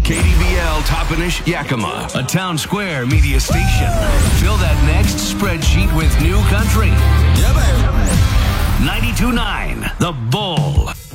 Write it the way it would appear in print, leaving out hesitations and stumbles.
KDVL Toppenish Yakima, a Town Square media station. Fill that next spreadsheet with new country. Yeah, baby. 92.9 The Bull.